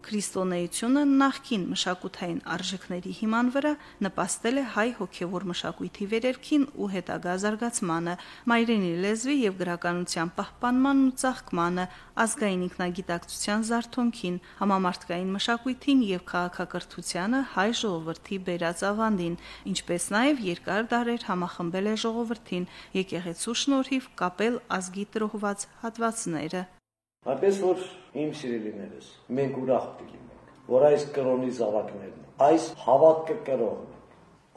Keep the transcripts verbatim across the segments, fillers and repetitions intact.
քրիստոնեությունը նախկին մշակութային արժեքների հիման վրա նպաստել է հայ հոգևոր մշակույթի վերերքին ու հետագա զարգացմանը, մայրենի լեզվի եւ գրականության պահպանմանն ու ծաղկմանը, ազգային ինքնագիտակցության զարթոնքին, համամարտկային մշակույթին եւ քաղաքակրթությանը հայ ժողովրդի բերած ավանդին, ինչպես նաեւ երկար դարեր համախմբել է ժողովրդին եկեղեցու շնորհիվ կապել ազգի տրոհված հատվածները։ Այնպես որ իմ սիրելիներս, մենք ուրախ կլինենք, որ այս կրոնի զավակներն են, այս հավատքը կրոնն են,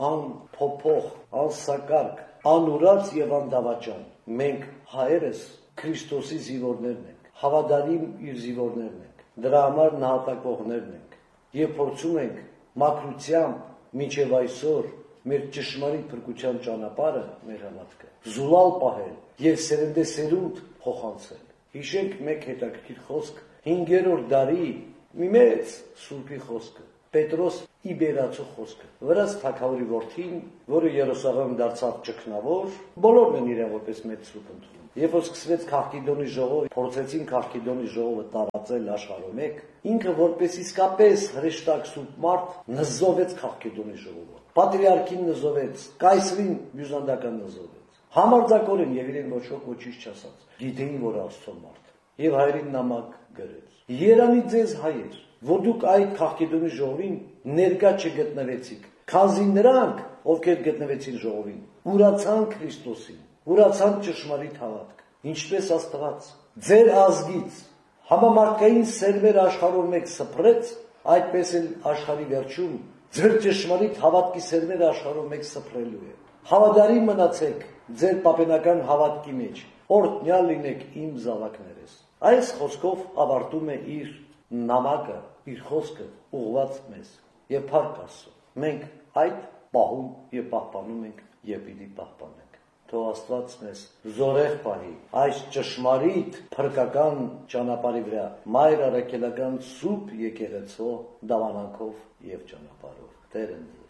անփոփոխ, անսակարկ, անուրաց եւ անդավաճան։ Մենք հայերս Քրիստոսի զինվորներն ենք, հավատարիմ իր զինվորներն ենք, դրա համար նահատակողներն ենք եւ փորձում ենք մաքրությամբ մինչեւ այսօր մեր ճշմարիտ փրկության ճանապարհը, մեր հավատքը զուլալ պահել եւ սերնդեսերունդ փոխանցել։ Հիշենք մեկ հետաքրքիր խոսք հինգերորդ դարի մի մեծ սուրբի խոսքը, Պետրոս Իբերացու խոսքը, վրաց թագավորի որդին, որը Երուսաղեմ դարձավ ճգնավոր, բոլորն են իրեն որպես մեծ սուրբ ընդունում։ Երբ որ սկսվեց Քաղքիդոնի ժողովը, փորձեցին Քաղքիդոնի ժողովը տարածել աշխարհում մեկ, ինքը որպես իսկապես հրեշտակ սուրբ մարդ նզովեց Քաղքիդոնի ժողովը։ Պատրիարքին նզովեց, կայսրին բյուզանդական նզովեց։ Համարձակորեն եւ իրեն ոչ ոք ոչինչ չասաց։ Գիտեին, որ Աստծո մարդ եւ հայրին նամակ գրեց։ Երանի ձեզ հայեր, որ դուք այդ Քաղքիդոնի ժողովին ներկա չգտնվեցիք, քանզի նրանք, ովքեր գտնվեցին ժողովին, ուրացան Քրիստոսին, ուրացան ճշմարիտ հավատք, ինչպես Աստված ձեր ազգից համամարտկային սերմեր աշխարհով մեկ սփռեց, այդպես էլ աշխարհի վերջում ձեր ճշմարիտ հավատքի սերմերը աշխարհով մեկ սփռելու է։ Հավատարիմ մնացեք ձեր պապենական հավատքի մեջ, օրհնյալ լինեք իմ զավակներս։ Այս խոսքով ավարտում է իր նամակը, իր խոսքը ուղղված մեզ եւ փառք Աստծո։ Մենք այդ պահում եւ պահպանում ենք եւ պիտի պահպանենք։ Թող Աստված մեզ զորեղ պահի այս ճշմարիտ փրկական ճանապարհի վրա, մայր առաքելական սուրբ եկեղեցու դավանանքով եւ ճանապարհով։ Տեր ընդ